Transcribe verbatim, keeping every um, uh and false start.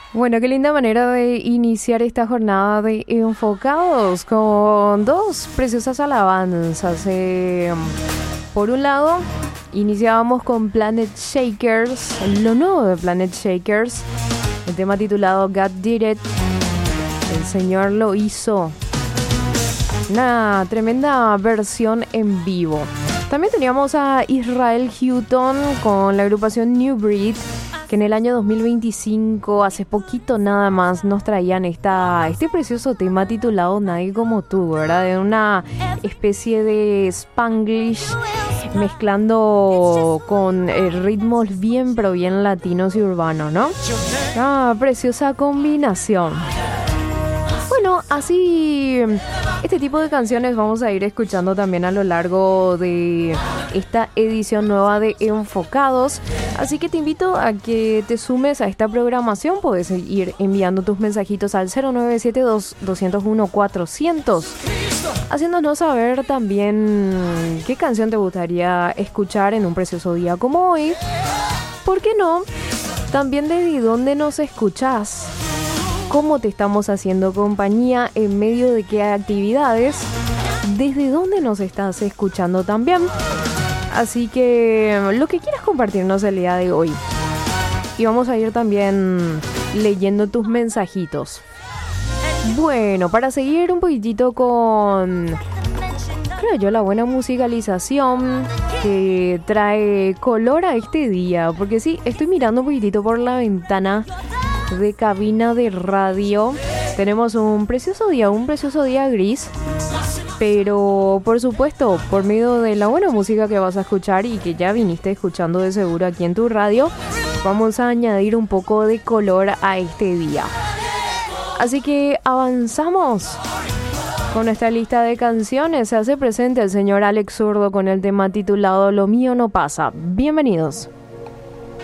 Bueno, qué linda manera de iniciar esta jornada de Enfocados con dos preciosas alabanzas. Eh, por un lado, iniciábamos con Planet Shakers, lo nuevo de Planet Shakers, el tema titulado God Did It, el Señor lo hizo. Una tremenda versión en vivo. También teníamos a Israel Houghton con la agrupación New Breed, que en el año dos mil veinticinco, hace poquito nada más, nos traían esta, este precioso tema titulado Nadie Como Tú, ¿verdad? De una especie de Spanglish mezclando con eh, ritmos bien, pero bien latinos y urbanos, ¿no? Ah, preciosa combinación. Bueno, así este tipo de canciones vamos a ir escuchando también a lo largo de esta edición nueva de Enfocados. Así que te invito a que te sumes a esta programación. Puedes ir enviando tus mensajitos al cero nueve siete dos, dos cero uno, cuatrocientos, haciéndonos saber también qué canción te gustaría escuchar en un precioso día como hoy. ¿Por qué no? También desde dónde nos escuchás. ¿Cómo te estamos haciendo compañía? ¿En medio de qué actividades? ¿Desde dónde nos estás escuchando también? Así que lo que quieras compartirnos el día de hoy. Y vamos a ir también leyendo tus mensajitos. Bueno, para seguir un poquitito con, creo yo, la buena musicalización que trae color a este día. Porque sí, estoy mirando un poquitito por la ventana de cabina de radio. Tenemos un precioso día, un precioso día gris, pero por supuesto, por medio de la buena música que vas a escuchar y que ya viniste escuchando de seguro aquí en tu radio, vamos a añadir un poco de color a este día. Así que avanzamos con nuestra lista de canciones. Se hace presente el señor Alex Zurdo con el tema titulado Lo Mío No Pasa. Bienvenidos.